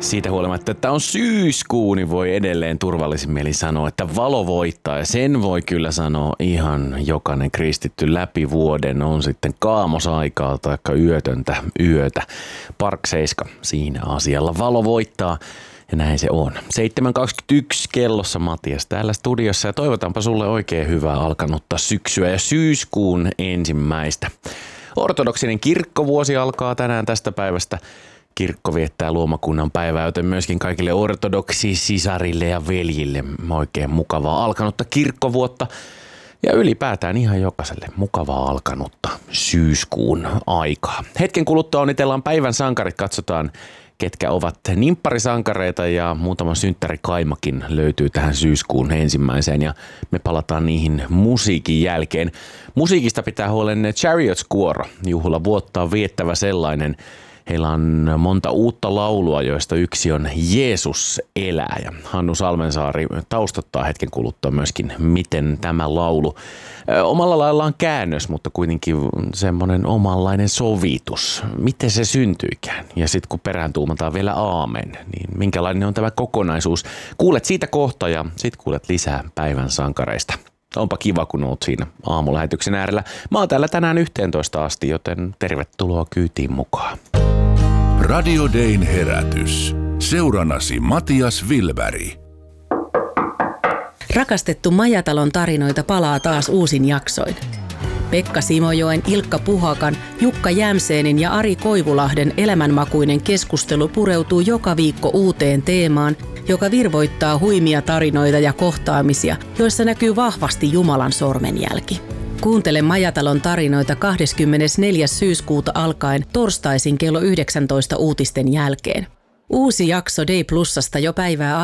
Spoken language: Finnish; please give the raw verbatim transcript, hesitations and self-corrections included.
Siitä huolimatta, että on syyskuu, niin voi edelleen turvallisin mielin sanoa, että valo voittaa. Ja sen voi kyllä sanoa ihan jokainen kristitty läpi vuoden. On sitten kaamosaikaa tai yötöntä yötä. Park Seiska siinä asialla. Valo voittaa. Ja näin se on. seitsemän kaksikymmentäyksi kellossa Matias täällä studiossa ja toivotaanpa sulle oikein hyvää alkanutta syksyä ja syyskuun ensimmäistä. Ortodoksinen kirkkovuosi alkaa tänään tästä päivästä. Kirkko viettää luomakunnan päivää, joten myöskin kaikille ortodoksisisarille ja veljille oikein mukavaa alkanutta kirkkovuotta. Ja ylipäätään ihan jokaiselle mukavaa alkanutta syyskuun aikaa. Hetken kuluttua onnitellaan päivän sankarit, katsotaan ketkä ovat nimpparisankareita ja muutama synttärikaimakin löytyy tähän syyskuun ensimmäiseen ja me palataan niihin musiikin jälkeen. Musiikista pitää huolen Chariots-kuoro, juhla vuottaa viettävä sellainen. Heillä on monta uutta laulua, joista yksi on Jeesus elää. Ja Hannu Salmensaari taustottaa hetken kuluttua myöskin, miten tämä laulu omalla laillaan käännös, mutta kuitenkin semmoinen omanlainen sovitus. Miten se syntyikään? Ja sitten kun perään tuumataan vielä aamen, niin minkälainen on tämä kokonaisuus? Kuulet siitä kohta ja sitten kuulet lisää päivän sankareista. Onpa kiva, kun olet siinä aamulähetyksen äärellä. Mä oon täällä tänään yhteentoista asti, joten tervetuloa kyytiin mukaan. Radio Dayn herätys. Seurannasi Matias Wilberg. Rakastettu Majatalon tarinoita palaa taas uusin jaksoin. Pekka Simojoen, Ilkka Puhakan, Jukka Jämseenin ja Ari Koivulahden elämänmakuinen keskustelu pureutuu joka viikko uuteen teemaan, joka virvoittaa huimia tarinoita ja kohtaamisia, joissa näkyy vahvasti Jumalan sormenjälki. Kuuntele Majatalon tarinoita kahdeskymmenesneljäs syyskuuta alkaen torstaisin kello yhdeksäntoista uutisten jälkeen. Uusi jakso Day Plusasta jo päivää